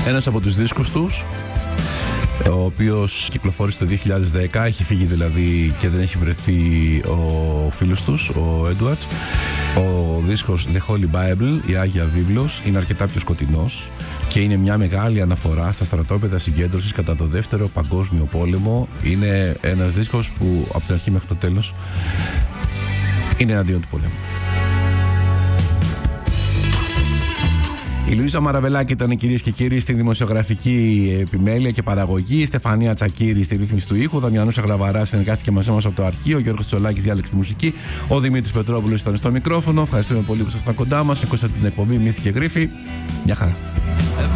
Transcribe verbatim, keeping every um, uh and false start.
Ένας από τους δίσκους τους, ο οποίος κυκλοφόρησε το δύο χιλιάδες δέκα, έχει φύγει δηλαδή και δεν έχει βρεθεί ο φίλος τους, ο Edwards. Ο δίσκος The Holy Bible, η Άγια Βίβλος, είναι αρκετά πιο σκοτεινός και είναι μια μεγάλη αναφορά στα στρατόπεδα συγκέντρωσης κατά το Δεύτερο Παγκόσμιο Πόλεμο. Είναι ένας δίσκος που από την αρχή μέχρι το τέλος είναι εναντίον του πολέμου. Η Λουίζα Μαραβελάκη ήταν, κυρίες και κύριοι, στην δημοσιογραφική επιμέλεια και παραγωγή. Η Στεφανία Τσακύρη στη ρύθμιση του ήχου. Ο Δαμιανός Αγραβαρά συνεργάστηκε μαζί μας από το αρχείο. Ο Γιώργος Τσολάκης διάλεξε τη μουσική. Ο Δημήτρης Πετρόπουλος ήταν στο μικρόφωνο. Ευχαριστούμε πολύ που ήσασταν κοντά μας. Ακούσατε την εκπομπή Μύθοι και Γρίφοι. Μια χαρά.